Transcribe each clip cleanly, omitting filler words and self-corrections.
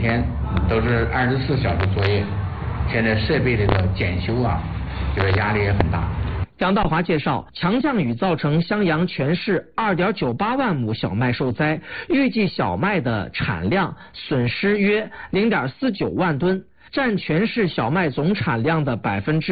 天都是24小时作业，现在设备这个检修啊，这个压力也很大。 杨道华介绍，强降雨造成襄阳全市2.98万亩小麦受灾，预计小麦的产量损失约0.49万吨，占全市小麦总产量的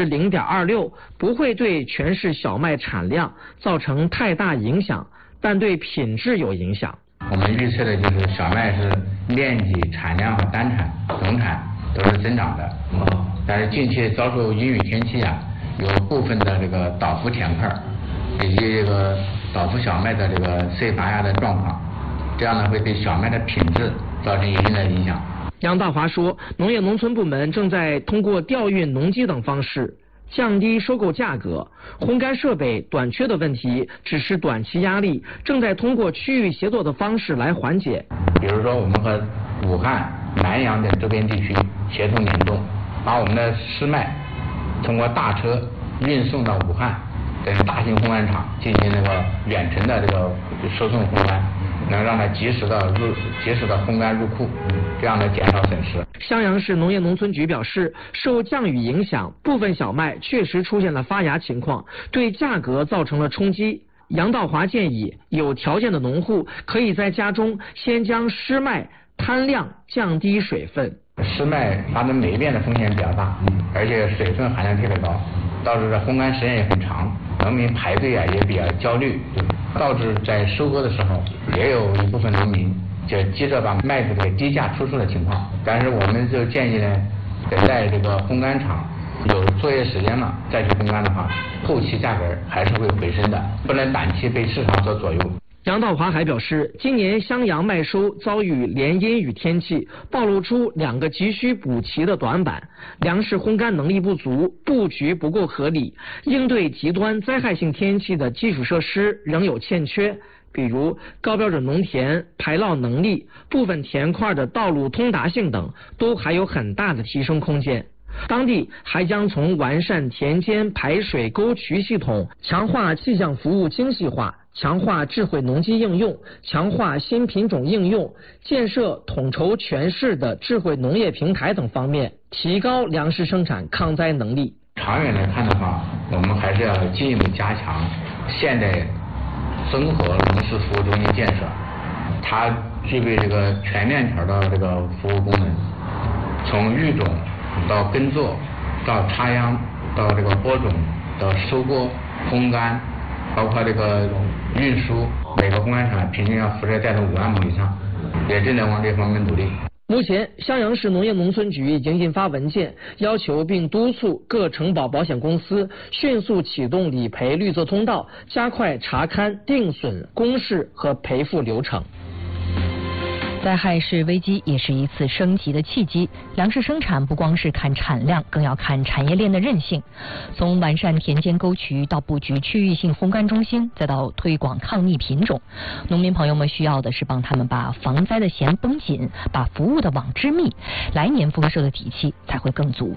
0.26%，不会对全市小麦产量造成太大影响，但对品质有影响。 我们预测的就是小麦是面积、产量和单产、总产都是增长的，但是近期遭受阴雨天气啊，有部分的这个倒伏田块以及这个倒伏小麦的这个碎拔芽的状况，这样呢会对小麦的品质造成一定的影响。 杨大华说，农业农村部门正在通过调运农机等方式降低收购价格，烘干设备短缺的问题只是短期压力，正在通过区域协作的方式来缓解。 比如说，我们和武汉、南阳等周边地区协同联动，把我们的湿麦通过大车运送到武汉等大型烘干厂进行那个远程的这个输送烘干，能让它及时的烘干入库，这样的减少损失。 襄阳市农业农村局表示，受降雨影响，部分小麦确实出现了发芽情况，对价格造成了冲击。杨道华建议，有条件的农户可以在家中先将湿麦摊晾，降低水分。 湿麦发生霉变的风险比较大，而且水分含量特别高，导致烘干时间也很长，农民排队啊也比较焦虑，导致在收割的时候也有一部分农民就急着把麦子给低价出售的情况。但是我们就建议呢，等待这个烘干厂有作业时间了再去烘干的话，后期价格还是会回升的，不能短期被市场所左右。 杨道华还表示，今年襄阳麦收遭遇连阴雨天气，暴露出2个急需补齐的短板：粮食烘干能力不足，布局不够合理，应对极端灾害性天气的基础设施仍有欠缺，比如高标准农田排涝能力、部分田块的道路通达性等，都还有很大的提升空间。当地还将从完善田间排水沟渠系统、强化气象服务精细化、强化智慧农机应用、强化新品种应用、建设统筹全市的智慧农业平台等方面，提高粮食生产抗灾能力。 长远来看的话，我们还是要进一步加强现代综合农事服务中心建设，它具备这个全链条的这个服务功能，从育种到耕作，到插秧，到这个播种，到收割、烘干，包括这个运输，每个烘干厂平均要辐射带动5万亩以上，也正在往这方面努力。 目前，襄阳市农业农村局已经印发文件，要求并督促各承保保险公司迅速启动理赔绿色通道，加快查勘定损公示和赔付流程。 灾害是危机，也是一次升级的契机。粮食生产不光是看产量，更要看产业链的韧性。从完善田间沟渠到布局区域性烘干中心，再到推广抗逆品种，农民朋友们需要的是帮他们把防灾的弦绷紧，把服务的网织密，来年丰收的底气才会更足。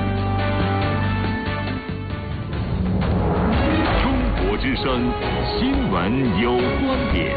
中国之声新闻有观点。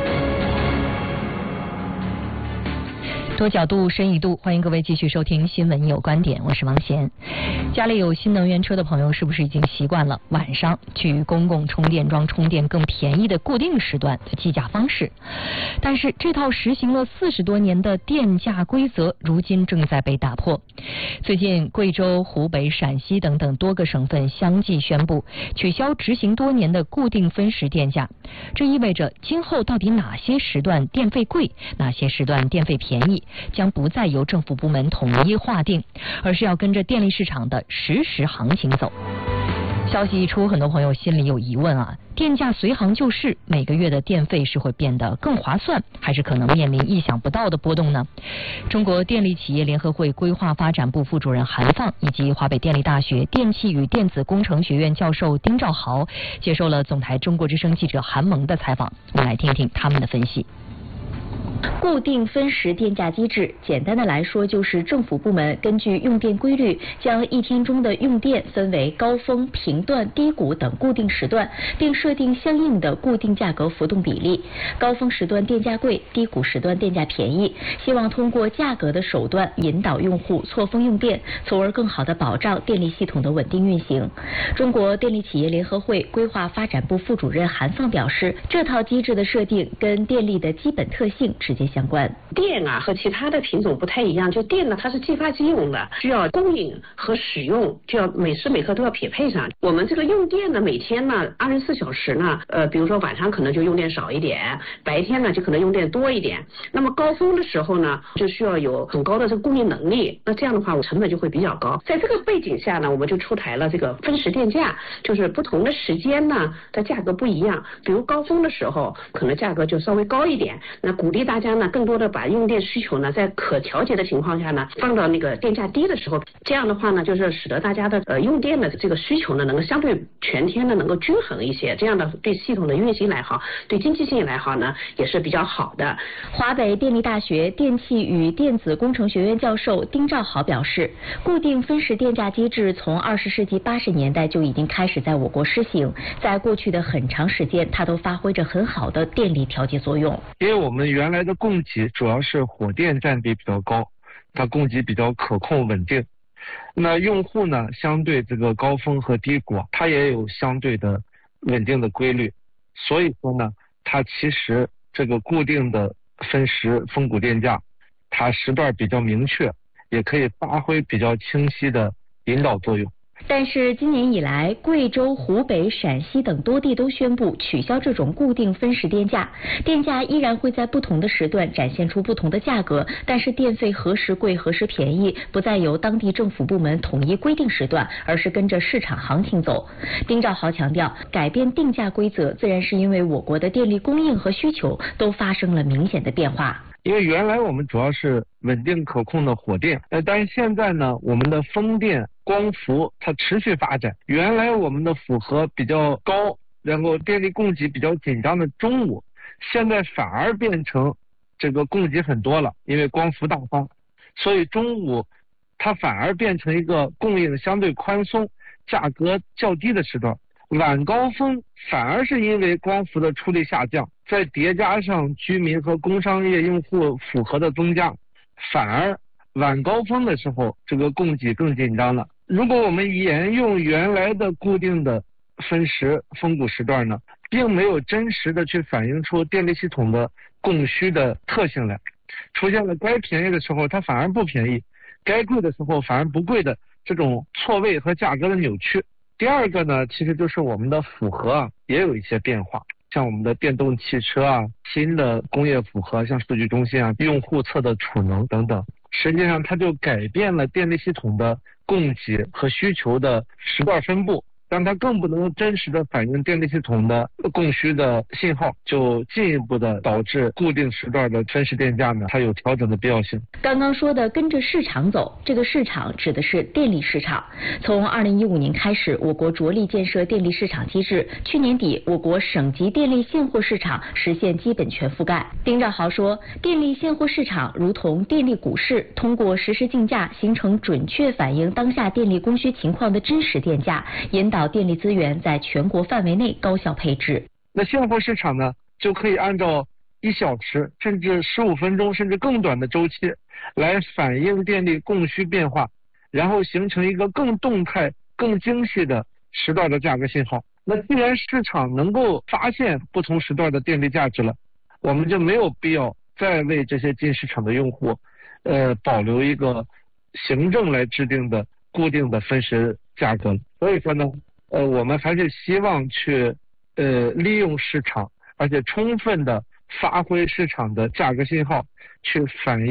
多角度深一度，欢迎各位继续收听新闻有观点，我是王贤。家里有新能源车的朋友是不是已经习惯了晚上去公共充电桩充电更便宜的固定时段的计价方式？但是这套实行了40多年的电价规则如今正在被打破。最近贵州、湖北、陕西等等多个省份相继宣布取消执行多年的固定分时电价，这意味着今后到底哪些时段电费贵，哪些时段电费便宜，将不再由政府部门统一划定，而是要跟着电力市场的实时行情走。消息一出，很多朋友心里有疑问啊，电价随行就市，每个月的电费是会变得更划算，还是可能面临意想不到的波动呢？中国电力企业联合会规划发展部副主任韩放以及华北电力大学电气与电子工程学院教授丁兆豪接受了总台中国之声记者韩萌的采访，我们来听听他们的分析。 固定分时电价机制，简单的来说就是政府部门根据用电规律，将一天中的用电分为高峰、频段、低谷等固定时段，并设定相应的固定价格浮动比例。高峰时段电价贵，低谷时段电价便宜，希望通过价格的手段引导用户错峰用电，从而更好地保障电力系统的稳定运行。中国电力企业联合会规划发展部副主任韩放表示，这套机制的设定跟电力的基本特性直接相关。 电啊和其他的品种不太一样，就电呢它是继发机用的，需要供应和使用就要每时每刻都要匹配上。我们这个用电呢，每天呢24小时呢，比如说晚上可能就用电少一点，白天呢就可能用电多一点。那么高峰的时候呢，就需要有很高的这个供应能力，那这样的话成本就会比较高。在这个背景下呢，我们就出台了这个分时电价，就是不同的时间呢的价格不一样。比如高峰的时候，可能价格就稍微高一点，那鼓励大家呢更多的把用电需求呢在可调节的情况下呢放到那个电价低的时候，这样的话呢就是使得大家的用电的这个需求呢能够相对全天呢能够均衡一些，这样的对系统的运行来好，对经济性来好呢也是比较好的。 华北电力大学电气与电子工程学院教授丁兆豪表示，固定分时电价机制从20世纪80年代就已经开始在我国施行，在过去的很长时间，它都发挥着很好的电力调节作用。 因为我们原来的供给主要是火电占比比较高，它供给比较可控稳定。那用户呢，相对这个高峰和低谷，它也有相对的稳定的规律。所以说呢，它其实这个固定的分时分谷电价，它时段比较明确，也可以发挥比较清晰的引导作用。 但是今年以来，贵州、湖北、陕西等多地都宣布取消这种固定分时电价，电价依然会在不同的时段展现出不同的价格，但是电费何时贵何时便宜，不再由当地政府部门统一规定时段，而是跟着市场行情走。丁兆豪强调，改变定价规则自然是因为我国的电力供应和需求都发生了明显的变化。 因为原来我们主要是稳定可控的火电，但是现在呢，我们的风电、光伏它持续发展。原来我们的负荷比较高，然后电力供给比较紧张的中午，现在反而变成这个供给很多了，因为光伏大发，所以中午它反而变成一个供应相对宽松、价格较低的时段。晚高峰反而是因为光伏的出力下降，再叠加上居民和工商业用户负荷的增加，反而晚高峰的时候这个供给更紧张了。如果我们沿用原来的固定的分时分谷时段呢，并没有真实的去反映出电力系统的供需的特性来，出现了该便宜的时候它反而不便宜，该贵的时候反而不贵的这种错位和价格的扭曲。第二个呢，其实就是我们的负荷也有一些变化，像我们的电动汽车新的工业负荷，像数据中心用户侧的储能等等，实际上它就改变了电力系统的供给和需求的时段分布，但它更不能真实的反映电力系统的供需的信号，就进一步的导致固定时段的分时电价呢，它有调整的必要性。 刚刚说的跟着市场走，这个市场指的是电力市场。从2015年开始，我国着力建设电力市场机制，去年底我国省级电力现货市场实现基本全覆盖。丁兆豪说，电力现货市场如同电力股市，通过实时竞价形成准确反映当下电力供需情况的真实电价，引导电力资源在全国范围内高效配置。 那现货市场呢，就可以按照1小时甚至15分钟甚至更短的周期来反映电力供需变化，然后形成一个更动态更精细的时段的价格信号。那既然市场能够发现不同时段的电力价值了，我们就没有必要再为这些进市场的用户保留一个行政来制定的固定的分时价格。所以说呢，我们还是希望去利用市场，而且充分的发挥市场的价格信号，去反映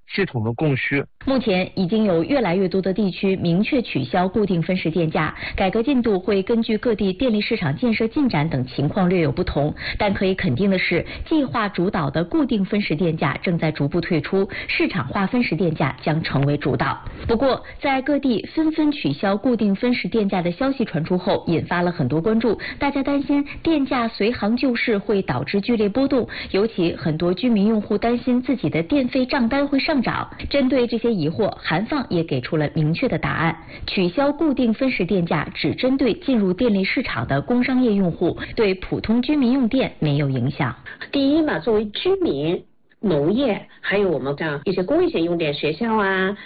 系统的供需。 目前已经有越来越多的地区明确取消固定分时电价，改革进度会根据各地电力市场建设进展等情况略有不同，但可以肯定的是，计划主导的固定分时电价正在逐步退出，市场化分时电价将成为主导。不过，在各地纷纷取消固定分时电价的消息传出后，引发了很多关注，大家担心电价随行就市会导致剧烈波动，尤其很多居民用户担心自己的电费账单会上涨。针对这些疑惑，韩放也给出了明确的答案：取消固定分时电价只针对进入电力市场的工商业用户，对普通居民用电没有影响。 第一呢，作为居民、农业，还有我们这样一些公益性用电，学校啊。